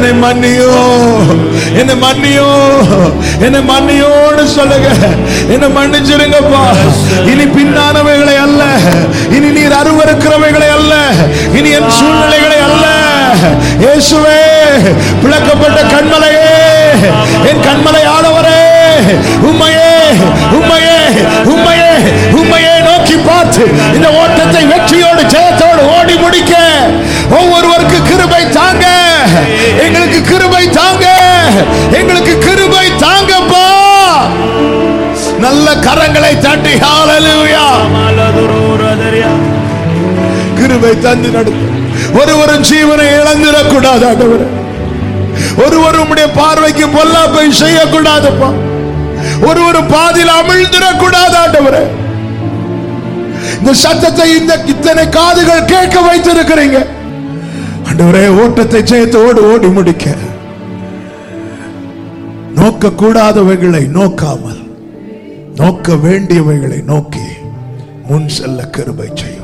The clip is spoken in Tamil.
என்னை மன்னியோ, என்னை மன்னியோ, என்னை மன்னியோன்னு சொல்லுங்க. என்னை மன்னிச்சிருங்கப்பா. இனி பின்னானவைகளை அல்ல, இனி நீர் அருவருக்கிறவைகளை அல்ல, இனி என் சூழ்நிலைகளை அல்ல. இயேசுவே, பிளக்கப்பட்ட கண்மலையே, என் கண்மலை ஆளவரே, உம்மையே உம்மையே உம்மையே உம்மையே நோக்கி பார்த்து இந்த ஓட்டத்தை வெற்றியோடு ஜெயத்தோடு ஓடி முடிக்க ஒவ்வொருவருக்கு கிருபை தாங்க. எங்களுக்கு கிருபை தாங்க, எங்களுக்கு கிருபை தாங்கப்பா. நல்ல கரங்களை தட்டி ஹல்லேலூயா. கிருபை தந்து நடத்து. ஒருவரும் ஜீவனை இழந்திடக்கூடாது ஆண்டவரே. ஒருவரும் உம்முடைய பார்வைக்கு பொல்லாப்பை செய்யக்கூடாதுப்பா. ஒருவரும் பாதியில் அமிழ்ந்திடக்கூடாது ஆண்டவரே. இந்த சத்தத்தை இத்தனை காதுகள் கேட்க வைத்திருக்கிறீங்க ஆண்டவரே. ஓட்டத்தை ஜெயத்தோடு ஓடி முடிக்க நோக்க கூடாதவைகளை நோக்காமல் நோக்க வேண்டியவைகளை நோக்கி முன் செல்ல கிருபை செய்ய